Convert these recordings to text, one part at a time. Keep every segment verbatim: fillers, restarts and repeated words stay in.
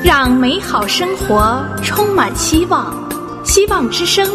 让美好生活充满希望。希望之声。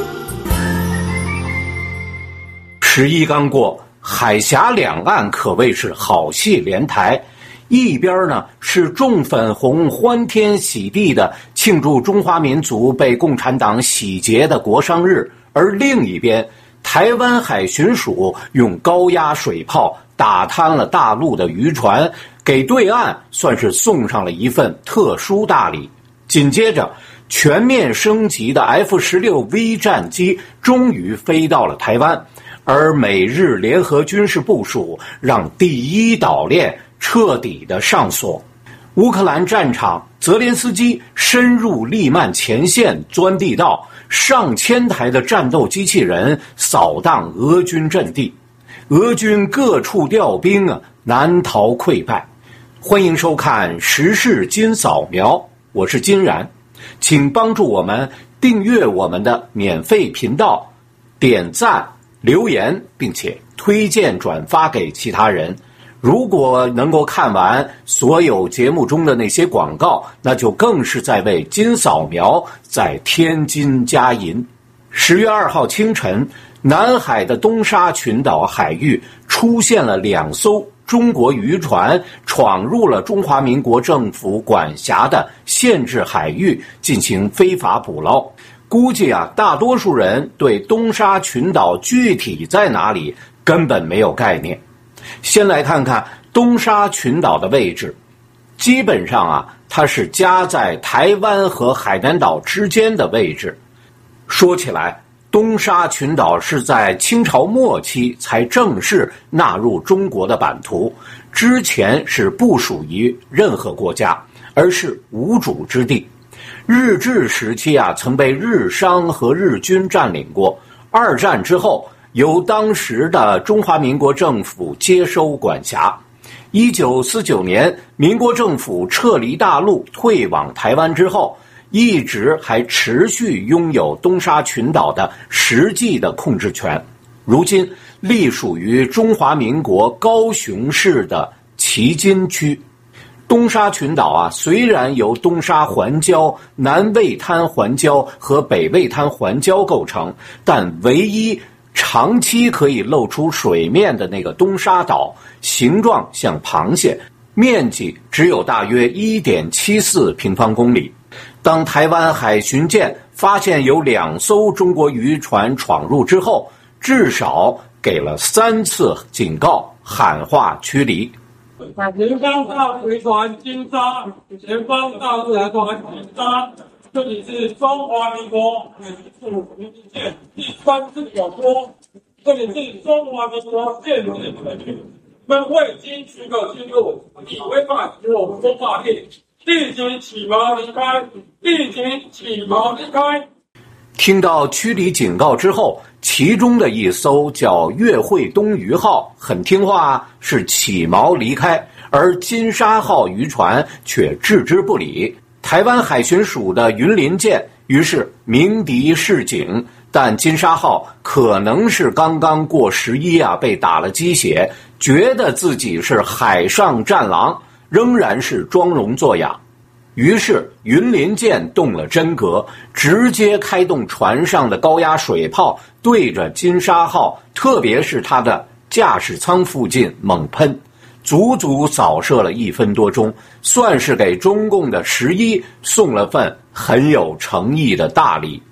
十一刚过，海峡两岸可谓是好戏连台。一边呢是众粉红欢天喜地的庆祝中华民族被共产党洗劫的国殇日，而另一边台湾海巡署用高压水炮打瘫了大陆的渔船，给对岸算是送上了一份特殊大礼。紧接着全面升级的 F 十六 V 战机终于飞到了台湾，而美日联合军事部署让第一岛链彻底的上锁。乌克兰战场，泽连斯基深入利曼前线钻地道，上千台的战斗机器人扫荡俄军阵地，俄军各处调兵啊，难逃溃败。欢迎收看时事金扫描，我是金然，请帮助我们订阅我们的免费频道，点赞留言，并且推荐转发给其他人。如果能够看完所有节目中的那些广告，那就更是在为金扫描在添金加银。十月二号清晨，南海的东沙群岛海域出现了两艘中国渔船闯入了中华民国政府管辖的限制海域进行非法捕捞。估计啊，大多数人对东沙群岛具体在哪里根本没有概念。先来看看东沙群岛的位置，基本上啊，它是夹在台湾和海南岛之间的位置。说起来，东沙群岛是在清朝末期才正式纳入中国的版图，之前是不属于任何国家，而是无主之地。日治时期啊，曾被日商和日军占领过。二战之后，由当时的中华民国政府接收管辖。一九四九年，民国政府撤离大陆，退往台湾之后，一直还持续拥有东沙群岛的实际的控制权。如今隶属于中华民国高雄市的旗津区。东沙群岛啊，虽然由东沙环礁、南卫滩环礁和北卫滩环礁构成，但唯一长期可以露出水面的那个东沙岛，形状像螃蟹，面积只有大约 一点七四平方公里。当台湾海巡舰发现有两艘中国渔船闯入之后，至少给了三次警告，喊话驱离。 前方大渔船金沙，前方大渔船金沙，这里是中华民国海巡署渔舰第三十九波，这里是中华民国舰艇海域，我们未经许可进入，已违反我国法令，立即起锚离开，立即起锚离开。 听到驱离警告之后，其中的一艘叫月惠东鱼号很听话，是起锚离开，而金沙号渔船却置之不理。台湾海巡署的云林舰于是鸣笛示警，但金沙号可能是刚刚过十一啊，被打了鸡血，觉得自己是海上战狼，仍然是装聋作哑。于是云林舰动了真格，直接开动船上的高压水炮，对着金沙号，特别是它的驾驶舱附近猛喷，足足扫射了一分多钟，算是给中共的十一送了份很有诚意的大礼。